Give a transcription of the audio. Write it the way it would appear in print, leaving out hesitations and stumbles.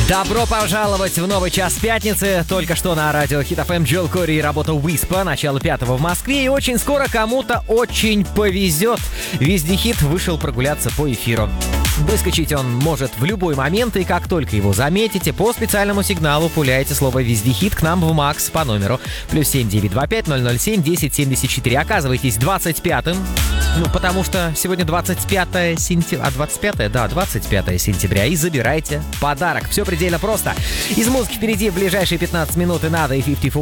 Добро пожаловать в новый час пятницы. Только что на радио Hit FM Джоэл Кори и работа Whisper. Начало 5 в Москве. И очень скоро кому-то очень повезет. Вездехит вышел прогуляться по эфиру. Выскочить он может в любой момент, и как только его заметите, по специальному сигналу пуляете слово «Вездехит» к нам в МАКС по номеру +7 925 007 1074. Оказывайтесь 25-м, потому что сегодня 25 сентября, 25 сентября, и забирайте подарок. Все предельно просто. Из музыки впереди в ближайшие 15 минут и надо, и 54